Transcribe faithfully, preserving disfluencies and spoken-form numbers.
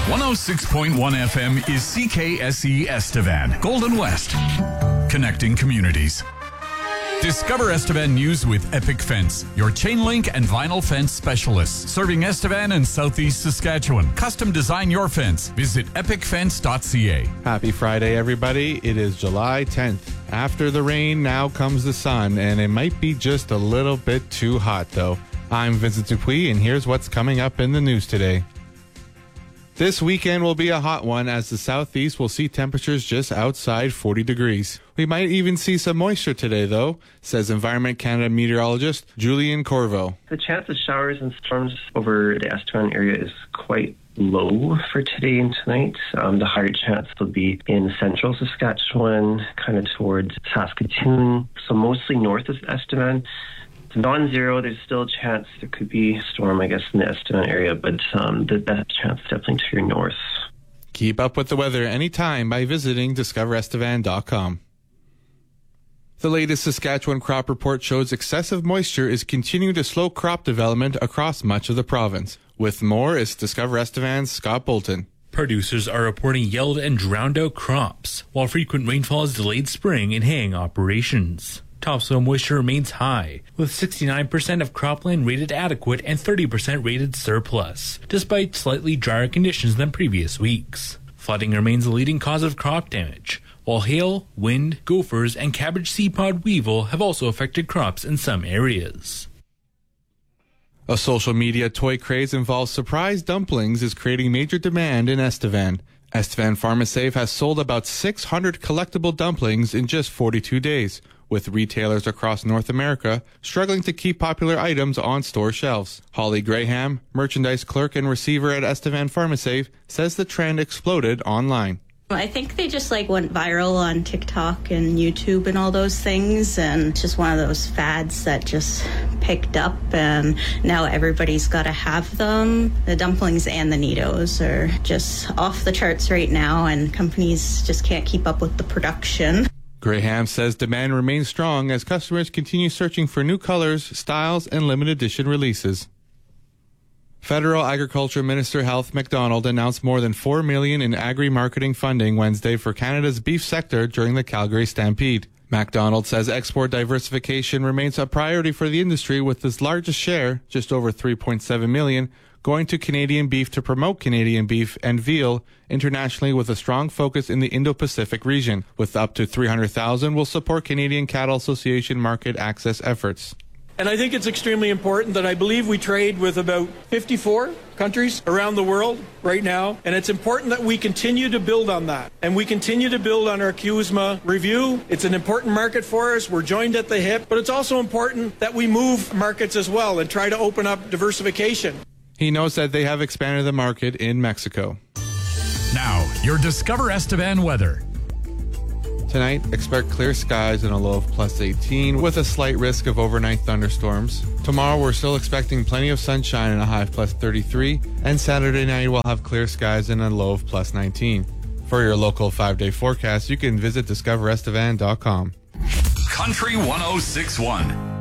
one oh six point one F M is C K S E Estevan, Golden West, connecting communities. Discover Estevan News with Epic Fence, your chain link and vinyl fence specialists, serving Estevan and Southeast Saskatchewan. Custom design your fence. Visit epic fence dot c a. Happy Friday, everybody. It is July tenth. After the rain, now comes the sun, and it might be just a little bit too hot, though. I'm Vincent Dupuis, and here's what's coming up in the news today. This weekend will be a hot one as the southeast will see temperatures just outside forty degrees. We might even see some moisture today, though, says Environment Canada meteorologist Julian Corvo. The chance of showers and storms over the Estevan area is quite low for today and tonight. Um, the higher chance will be in central Saskatchewan, kind of towards Saskatoon, so mostly north of Estevan. Non-zero, there's still a chance there could be a storm, I guess, in the Estevan area, but um, the best chance definitely to your north. Keep up with the weather anytime by visiting discover estevan dot com. The latest Saskatchewan crop report shows excessive moisture is continuing to slow crop development across much of the province. With more is Discover Estevan's Scott Bolton. Producers are reporting yelled and drowned out crops, while frequent rainfall has delayed spring and haying operations. Topsoil moisture remains high, with sixty-nine percent of cropland rated adequate and thirty percent rated surplus, despite slightly drier conditions than previous weeks. Flooding remains the leading cause of crop damage, while hail, wind, gophers, and cabbage seed pod weevil have also affected crops in some areas. A social media toy craze involves surprise dumplings is creating major demand in Estevan. Estevan PharmaSave has sold about six hundred collectible dumplings in just forty-two days, with retailers across North America struggling to keep popular items on store shelves. Holly Graham, merchandise clerk and receiver at Estevan PharmaSave, says the trend exploded online. I think they just like went viral on TikTok and YouTube and all those things, and it's just one of those fads that just picked up, and now everybody's got to have them. The dumplings and the Neatos are just off the charts right now, and companies just can't keep up with the production. Graham says demand remains strong as customers continue searching for new colors, styles, and limited edition releases. Federal Agriculture Minister Health MacDonald announced more than four million dollars in agri-marketing funding Wednesday for Canada's beef sector during the Calgary Stampede. MacDonald says export diversification remains a priority for the industry, with its largest share, just over three point seven million dollars, going to Canadian beef to promote Canadian beef and veal internationally, with a strong focus in the Indo-Pacific region. With up to three hundred thousand dollars will support Canadian Cattle Association market access efforts. And I think it's extremely important that I believe we trade with about fifty-four countries around the world right now, and it's important that we continue to build on that. And we continue to build on our C U S M A review. It's an important market for us. We're joined at the hip, but it's also important that we move markets as well and try to open up diversification. He knows that they have expanded the market in Mexico. Now, your Discover Estevan weather. Tonight, expect clear skies and a low of plus eighteen with a slight risk of overnight thunderstorms. Tomorrow, we're still expecting plenty of sunshine and a high of plus thirty-three. And Saturday night, we'll have clear skies and a low of plus nineteen. For your local five-day forecast, you can visit discover estevan dot com. Country one oh six point one.